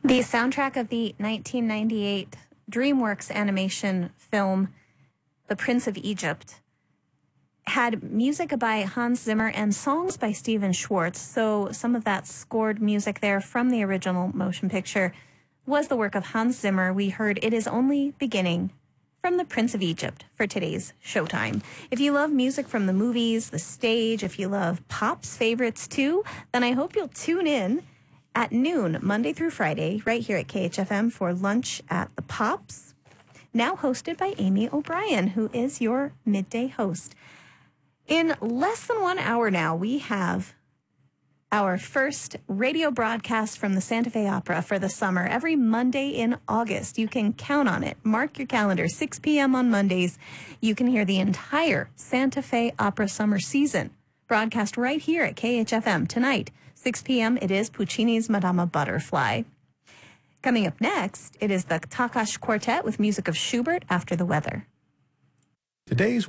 The soundtrack of the 1998 DreamWorks animation film, The Prince of Egypt, had music by Hans Zimmer and songs by Steven Schwartz. So some of that scored music there from the original motion picture was the work of Hans Zimmer. We heard It Is Only Beginning from The Prince of Egypt for today's Showtime. If you love music from the movies, the stage, if you love Pop's favorites too, then I hope you'll tune in at noon, Monday through Friday, right here at KHFM for Lunch at the Pops, now hosted by Amy O'Brien, who is your midday host. In less than 1 hour now, we have our first radio broadcast from the Santa Fe Opera for the summer. Every Monday in August, you can count on it. Mark your calendar, 6 p.m. on Mondays. You can hear the entire Santa Fe Opera summer season broadcast right here at KHFM. Tonight, 6 p.m., it is Puccini's Madama Butterfly. Coming up next, it is the Takash Quartet with music of Schubert after the weather. Today's